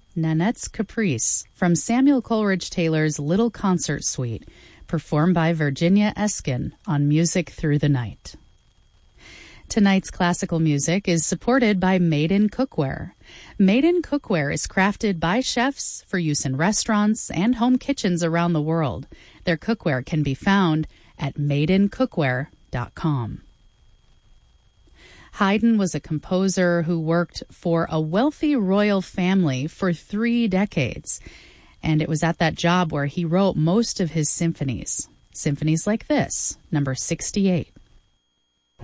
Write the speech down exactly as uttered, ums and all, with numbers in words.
Nanette's Caprice from Samuel Coleridge Taylor's Little Concert Suite, performed by Virginia Eskin on Music Through the Night. Tonight's classical music is supported by Made in Cookware. Made in Cookware is crafted by chefs for use in restaurants and home kitchens around the world. Their cookware can be found at made in cookware dot com. Haydn was a composer who worked for a wealthy royal family for three decades, and it was at that job where he wrote most of his symphonies. Symphonies like this, number sixty-eight.